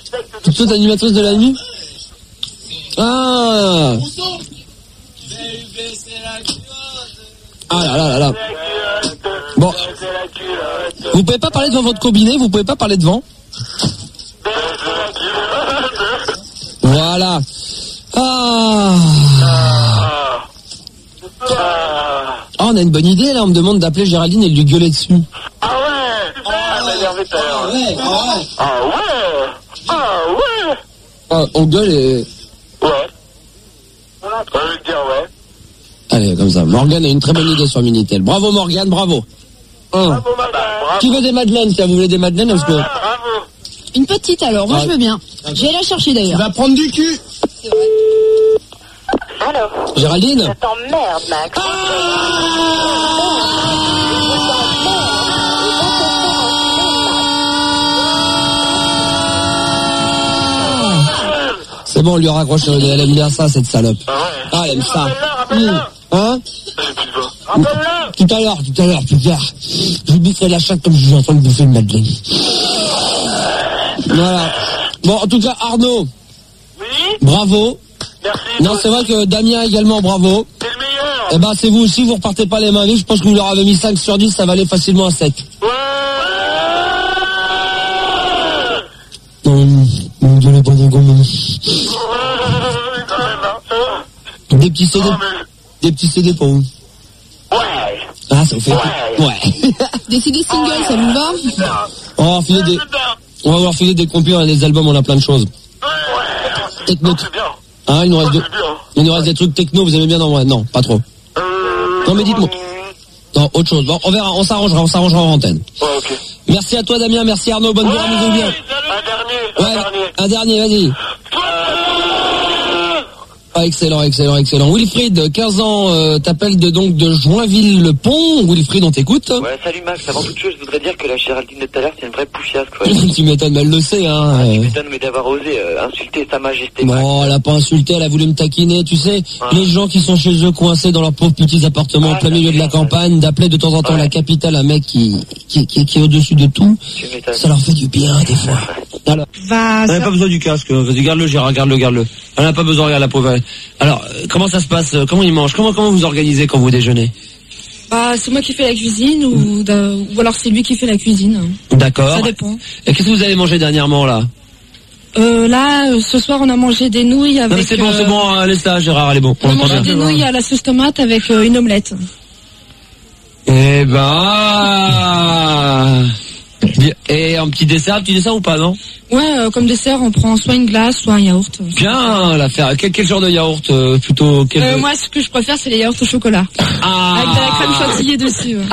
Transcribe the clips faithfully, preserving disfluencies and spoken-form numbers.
Plutôt d'animatrice de la nuit. Ah. Ah là là là là. Bon. Vous pouvez pas parler devant votre cabinet, vous pouvez pas parler devant. Voilà. Ah. Ah, on a une bonne idée là, on me demande d'appeler Géraldine et de lui gueuler dessus. Ah ouais. Ah ouais. Ah ouais. Ah ouais. Ah ouais. Ah, on gueule et... Ouais. On va lui dire ouais. Allez, comme ça. Morgane a une très bonne idée sur Minitel. Bravo Morgane, bravo. Un. Bravo madame. Qui veut des madeleines, ça? Vous voulez des madeleines parce que... Ah, bravo. Une petite alors, moi Ah. je veux bien. Je vais la chercher Tu d'ailleurs. vas prendre du cul. Alors, Géraldine. je t'emmerde, Max. C'est bon, on lui raccroche, elle aime bien ça, cette salope. Ah, elle aime ça. Mmh. Hein? Tout à l'heure, tout à l'heure, plus tard. Je vous boufferai la chatte comme je suis en train de bouffer une madeleine. Voilà. Bon, en tout cas, Arnaud. Oui. Bravo. Merci. Non, c'est vrai que Damien également, bravo. C'est le meilleur. Eh ben, c'est vous aussi, vous repartez pas les mains vides. Je pense que vous leur avez mis cinq sur dix, ça valait facilement un sept. Ouais. Non, ne me donnez pas des gommes. Des petits C D. Des petits C D pour vous. Ouais. Ah, ça vous fait... Ouais. Des C D singles, ça vous va? On va leur filer des... On va leur filer des compil, on a des albums, on a plein de choses. Ouais. Techno. C'est bien. Hein, il nous reste, Ouais, de... c'est bien. il nous reste des trucs techno, vous aimez bien? Non, ouais, non, pas trop. Euh... Non, mais dites-moi. Non, autre chose. Bon, on verra, on s'arrangera, on s'arrangera en antenne. Ouais, ok. Merci à toi, Damien, merci Arnaud, bonne journée, amusez-vous bien. Un dernier. Un Ouais, dernier. un dernier, vas-y. Ah, excellent, excellent, excellent. Wilfried, quinze ans, euh, t'appelles de, donc de Joinville-le-Pont. Wilfried, on t'écoute. Ouais, salut Max. Avant toute chose, je voudrais dire que la Géraldine de tout à l'heure, c'est une vraie poufiasse, quoi. Tu m'étonnes, mais elle le sait, hein. Ah, tu euh. m'étonnes, mais d'avoir osé euh, insulter Sa Majesté. Max. Bon, elle a pas insulté, elle a voulu me taquiner, tu sais, Ah. les gens qui sont chez eux coincés dans leurs pauvres petits appartements Ah, en plein milieu de la campagne, d'appeler de temps en temps Ouais. la capitale un mec qui, qui, qui, qui est au-dessus de tout, Tu m'étonnes. ça leur fait du bien, des fois. Alors, Va, on n'a pas besoin du casque, vas-y, garde-le, Gérard, garde-le, garde-le. On n'a pas besoin, regarde la pauvre. Alors, euh, comment ça se passe? Comment ils mangent? Comment, comment vous organisez quand vous déjeunez? Bah, c'est moi qui fais la cuisine ou, d'un- ou alors c'est lui qui fait la cuisine. D'accord. Ça dépend. Et qu'est-ce que vous avez mangé dernièrement, là? Euh, là, euh, ce soir, on a mangé des nouilles avec... Non, mais c'est bon, euh, c'est bon, hein, laisse ça, Gérard, elle est bon. On a entend mangé bien. des nouilles à la sauce tomate avec euh, une omelette. Eh ben... Bien. Et un petit dessert, un petit dessert ou pas, non? Ouais, euh, comme dessert, on prend soit une glace, soit un yaourt. Bien, l'affaire. Quel, quel genre de yaourt euh, plutôt quel... Euh, moi, ce que je préfère, c'est les yaourts au chocolat. Ah. Avec de la crème chantilly dessus. ouais.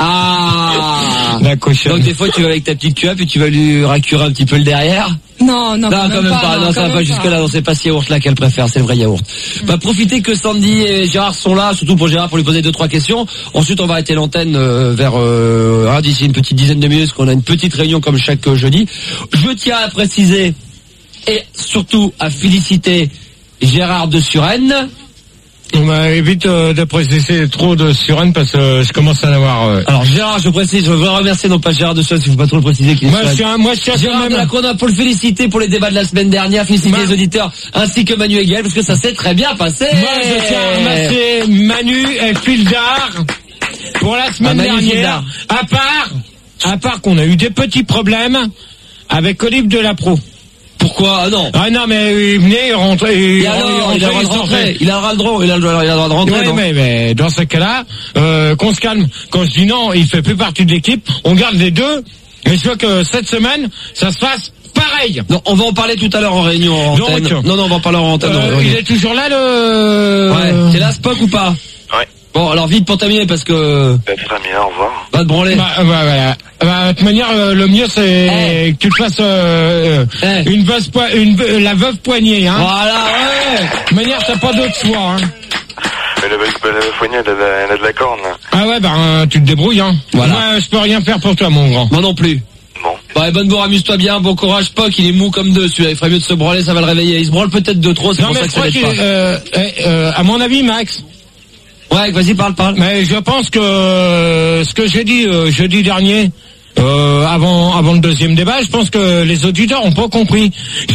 Ah. La cochonne. Donc des fois tu vas avec ta petite culotte et tu vas lui racurer un petit peu le derrière. Non, non, Non, quand même pas. Non, ça va pas jusque là. Non, c'est pas ce yaourt là qu'elle préfère. C'est le vrai yaourt. Mm. Bah profitez que Sandy et Gérard sont là, surtout pour Gérard pour lui poser deux trois questions. Ensuite on va arrêter l'antenne euh, vers euh, ah, d'ici une petite dizaine de minutes, parce qu'on a une petite réunion comme chaque euh, jeudi. Je tiens à préciser et surtout à féliciter Gérard de Suresnes. On m'a évite euh, de préciser trop de Suresnes parce que euh, je commence à en avoir. Euh... Alors Gérard, je précise, je veux remercier non pas Gérard de Suresnes, il faut pas trop le préciser qu'il est Moi, je Suresnes. suis un, moi, je suis un Gérard de la Corona pour le féliciter pour les débats de la semaine dernière, féliciter Ma... les auditeurs ainsi que Manu et Gaël parce que ça s'est très bien passé. Moi, je tiens à remercier Manu et Fildar pour la semaine Ah, Manu dernière. Fildar. À part, à part qu'on a eu des petits problèmes avec Olive Delapro. Pourquoi? Ah non. Ah non, mais il venait, il rentrait, il, Et alors, il, il a le droit de rentrer. Il a le droit, il a le droit, il a le droit de rentrer. Ouais, non mais, mais dans ce cas-là, euh, qu'on se calme. Quand je dis non, il fait plus partie de l'équipe, on garde les deux. Et je vois que cette semaine, ça se passe pareil. Non, on va en parler tout à l'heure en réunion en antenne. Donc, non, non, on va en parler en antenne. Euh, en il est toujours là, le... Ouais, c'est là Spock ou pas? Ouais. Bon, alors vite pour terminer parce que... Ben, très bien, au revoir. Va te branler. Bah, bah, voilà. Bah, de toute manière, euh, le mieux, c'est Eh. que tu te fasses euh, Eh. une veuve, poi- une, ve- la veuve poignée. Hein. Voilà, ouais. De toute manière, t'as pas d'autre choix. Hein. Mais la, la, la poignée, elle a, elle a de la corne, là. Ah ouais, bah, euh, tu te débrouilles. Hein. Voilà. Moi, je peux rien faire pour toi, mon grand. Moi non plus. Bon. Bon, et bonne bourre, amuse-toi bien, bon courage, Spock, il est mou comme deux, celui-là, il ferait mieux de se branler, ça va le réveiller. Il se branle peut-être de trop, c'est Non, pour mais ça je que ça crois l'aide qu'il... pas. Euh, euh, euh, à mon avis, Max... Ouais, vas-y, parle, parle. Mais je pense que euh, ce que j'ai dit euh, jeudi dernier, euh, avant avant le deuxième débat, je pense que les auditeurs ont pas compris.